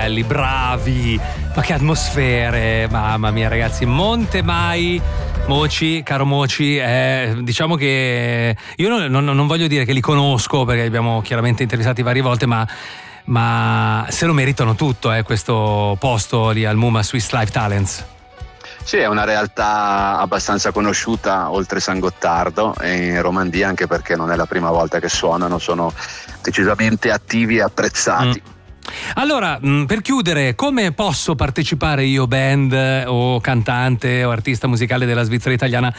belli, bravi, ma che atmosfere, mamma mia ragazzi. Monte Mai, Moci, caro Moci, diciamo che io non voglio dire che li conosco perché li abbiamo chiaramente intervistati varie volte, ma se lo meritano tutto, questo posto lì al MUMA Swiss Live Talents. Sì, è una realtà abbastanza conosciuta oltre San Gottardo e in Romandia, anche perché non è la prima volta che suonano, sono decisamente attivi e apprezzati. Allora, per chiudere, come posso partecipare io, band o cantante o artista musicale della Svizzera italiana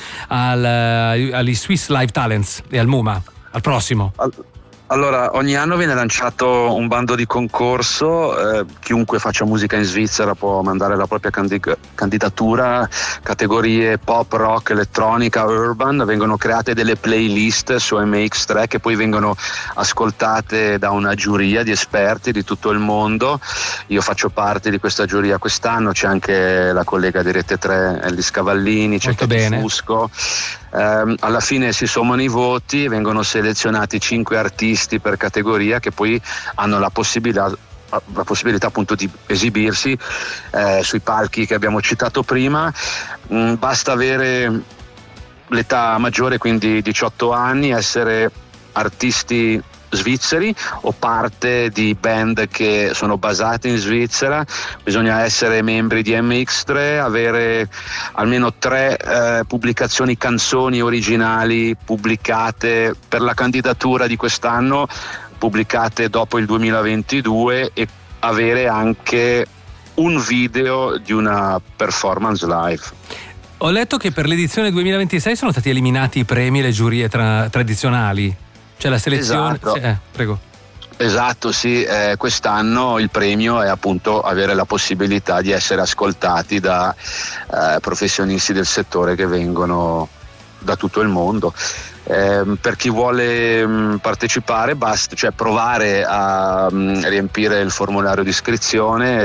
agli Swiss Live Talents e al MUMA, al prossimo? Allora, ogni anno viene lanciato un bando di concorso, chiunque faccia musica in Svizzera può mandare la propria candidatura, categorie pop, rock, elettronica, urban, vengono create delle playlist su MX3 che poi vengono ascoltate da una giuria di esperti di tutto il mondo. Io faccio parte di questa giuria quest'anno, c'è anche la collega di Rete 3 Ellis Cavallini, c'è Katy Fusco. Alla fine si sommano i voti, vengono selezionati 5 artisti per categoria che poi hanno la possibilità appunto di esibirsi sui palchi che abbiamo citato prima. Basta avere l'età maggiore, quindi 18 anni, essere artisti svizzeri o parte di band che sono basate in Svizzera. Bisogna essere membri di MX3, avere almeno 3 pubblicazioni, canzoni originali pubblicate per la candidatura di quest'anno, pubblicate dopo il 2022, e avere anche un video di una performance live. Ho letto che per l'edizione 2026 sono stati eliminati i premi e le giurie tradizionali. C'è la selezione. Esatto. Sì, prego. Esatto, sì, quest'anno il premio è appunto avere la possibilità di essere ascoltati da professionisti del settore che vengono da tutto il mondo. Per chi vuole partecipare basta provare a riempire il formulario di iscrizione,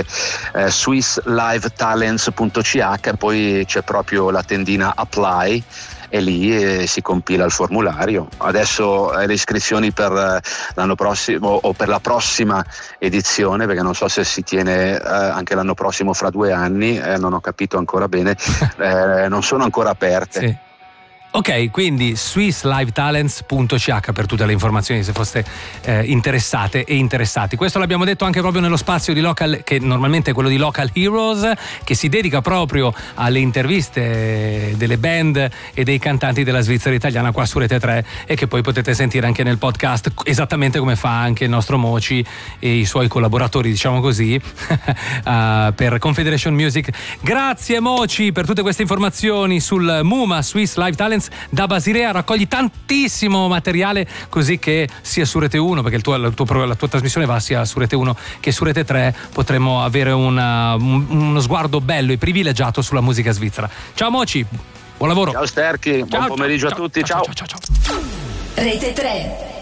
swisslivetalents.ch, e poi c'è proprio la tendina apply e lì si compila il formulario. Adesso le iscrizioni per l'anno prossimo o per la prossima edizione, perché non so se si tiene anche l'anno prossimo fra 2 anni, non ho capito ancora bene, non sono ancora aperte. Sì. Ok, quindi swisslivetalents.ch per tutte le informazioni, se foste interessate e interessati. Questo l'abbiamo detto anche proprio nello spazio di Local, che normalmente è quello di Local Heroes, che si dedica proprio alle interviste delle band e dei cantanti della Svizzera italiana qua su Rete 3, e che poi potete sentire anche nel podcast, esattamente come fa anche il nostro Moci e i suoi collaboratori, diciamo così, per Confederation Music. Grazie Moci per tutte queste informazioni sul MUMA Swiss Live Talents da Basilea. Raccogli tantissimo materiale, così che sia su Rete 1, perché la tua trasmissione va sia su Rete 1 che su Rete 3, potremo avere uno sguardo bello e privilegiato sulla musica svizzera. Ciao Moci, buon lavoro. Ciao Sterchi, buon pomeriggio a tutti, ciao. Rete 3